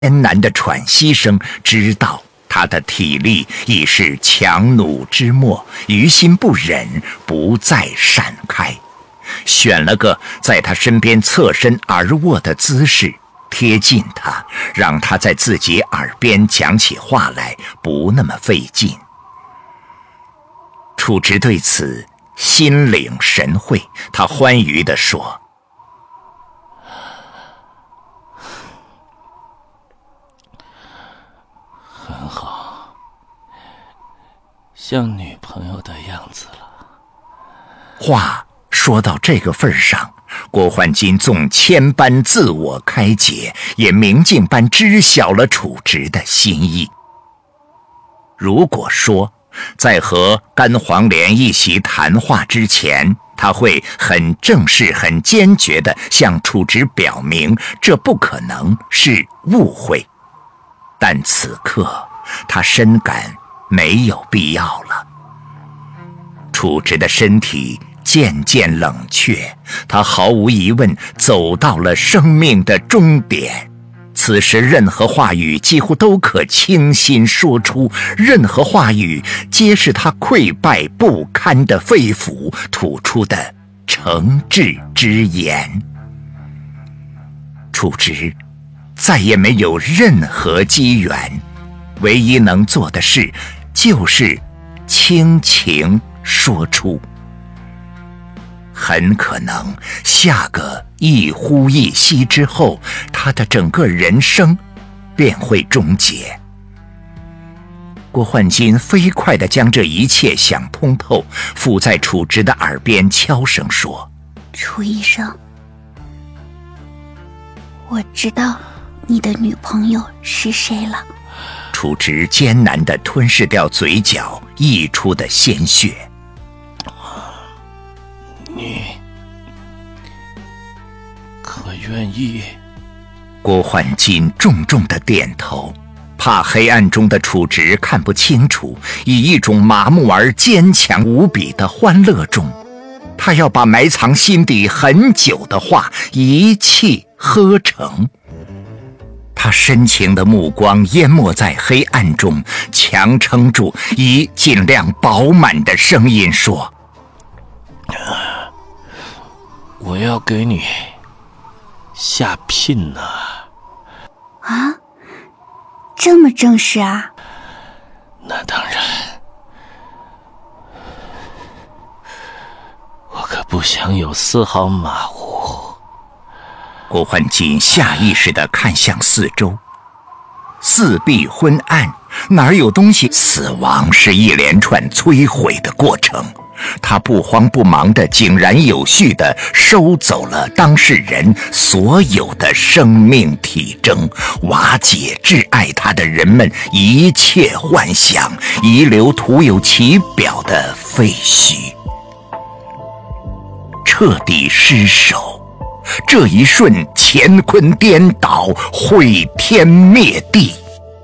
艰难的喘息声，知道他的体力已是强弩之末，于心不忍，不再闪开，选了个在他身边侧身而卧的姿势，贴近他，让他在自己耳边讲起话来不那么费劲。楚直对此心领神会，他欢愉地说： 很好，像女朋友的样子了。 话说到这个份上，郭焕金纵千般自我开解，也明镜般知晓了楚直的心意。如果说在和甘黄连一席谈话之前，他会很正式很坚决地向楚直表明这不可能是误会，但此刻他深感没有必要了。楚直的身体渐渐冷却，他毫无疑问走到了生命的终点。此时任何话语几乎都可倾心说出，任何话语皆是他溃败不堪的肺腑吐出的诚挚之言。楚直再也没有任何机缘，唯一能做的事就是倾情说出。很可能下个一呼一吸之后，他的整个人生便会终结。郭焕金飞快地将这一切想通透，附在楚直的耳边悄声说： 楚医生，我知道你的女朋友是谁了。 楚直艰难地吞噬掉嘴角溢出的鲜血。 你可愿意？ 郭焕金重重地点头，怕黑暗中的楚直看不清楚，以一种麻木而坚强无比的欢乐中，他要把埋藏心底很久的话一气呵成。他深情的目光淹没在黑暗中，强撑住，以尽量饱满的声音说： 我要给你下聘呢。 啊，这么正式啊？ 那当然，我可不想有丝毫马虎。 郭焕金下意识地看向四周，四壁昏暗，哪有东西？死亡是一连串摧毁的过程。他不慌不忙地井然有序地收走了当事人所有的生命体征，瓦解挚爱他的人们一切幻想，遗留徒有其表的废墟，彻底失守。这一瞬乾坤颠倒，毁天灭地。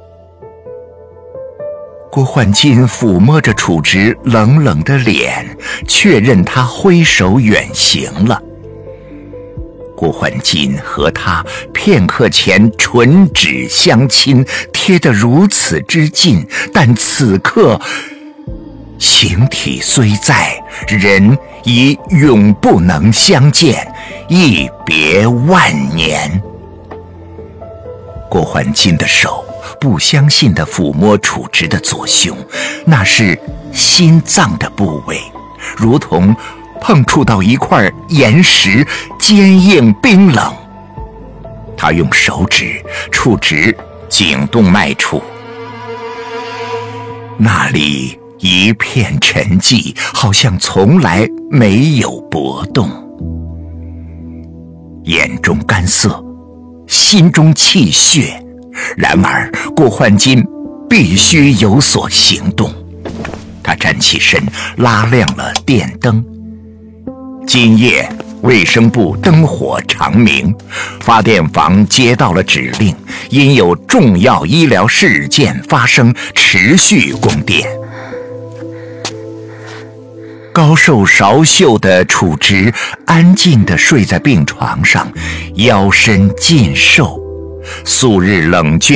郭焕金抚摸着楚直冷冷的脸，确认他挥手远行了。郭焕金和他片刻前唇指相亲，贴得如此之近，但此刻形体虽在，人已永不能相见，一别万年。郭焕金的手不相信地抚摸楚直的左胸，那是心脏的部位，如同碰触到一块岩石，坚硬冰冷。他用手指触直颈动脉处，那里一片沉寂，好像从来没有搏动。眼中干涩，心中气血，然而郭焕金必须有所行动。他站起身，拉亮了电灯。今夜卫生部灯火长明，发电房接到了指令，因有重要医疗事件发生，持续供电。高瘦少秀的楚直安静地睡在病床上，腰身尽瘦， 素日冷峻